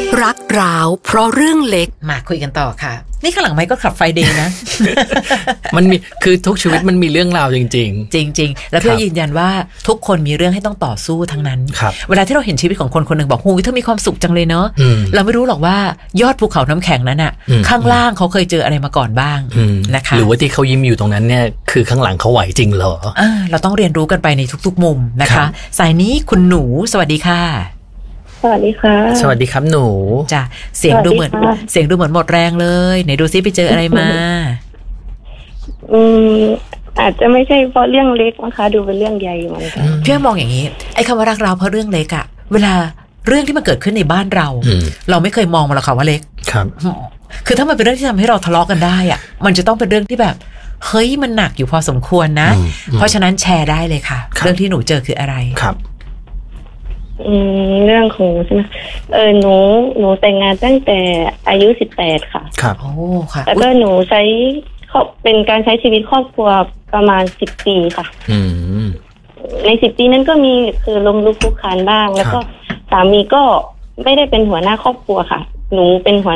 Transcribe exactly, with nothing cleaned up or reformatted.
รักร้าวเพราะเรื่องเล็กมาคุยกันต่อค่ะนี่ข้างหลังไมค์ก็ขับไฟเดย์นะมันมีคือทุกชีวิตมันมีเรื่องราวจริงๆจริงๆแล้วเพื่อยืนยันว่าทุกคนมีเรื่องให้ต้องต่อสู้ทั้งนั้นเวลาที่เราเห็นชีวิตของคนคนหนึ่งบอกหูยเธอมีความสุขจังเลยเนาะเราไม่รู้หรอกว่ายอดภูเขาน้ำแข็งนั้นอะข้างล่างเขาเคยเจออะไรมาก่อนบ้างนะคะหรือว่าที่เขายิ้มอยู่ตรงนั้นเนี่ยคือข้างหลังเขาไหวจริงเหรออ่าเราต้องเรียนรู้กันไปในทุกๆมุมนะคะสายนี้คุณหนูสวัสดีค่ะสวัสดีค่ะสวัสดีครับหนูจ้ะเสียงดูเหมือนเสียงดูเหมือนหมดแรงเลยไหนดูซิไปเจออะไรมาอืมอาจจะไม่ใช่เพราะเรื่องเล็กนะคะดูเป็นเรื่องใหญ่เหมือนกันพี่มองอย่างนี้ไอ้คำว่ารักเราเพราะเรื่องเล็กอะเวลาเรื่องที่มันเกิดขึ้นในบ้านเราเราไม่เคยมองมันหรอกค่ะว่าเล็กครับคือถ้ามันเป็นเรื่องที่ทำให้เราทะเลาะกันได้อะมันจะต้องเป็นเรื่องที่แบบเฮ้ยมันหนักอยู่พอสมควรนะเพราะฉะนั้นแชร์ได้เลยค่ะเรื่องที่หนูเจอคืออะไรครับอืมเรื่องของใช่ไหมเออหนูหนูแต่งงานตั้งแต่อายุสิบแปดค่ะครับโอ้ค่ะแล้วก็หนูใช้เป็นการใช้ชีวิตครอบครัวประมาณสิบปีค่ะอืมในสิบปีนั้นก็มีคือลงลุกคลุกคลานบ้างแล้วก็สามีก็ไม่ได้เป็นหัวหน้าครอบครัวค่ะหนูเป็นหัว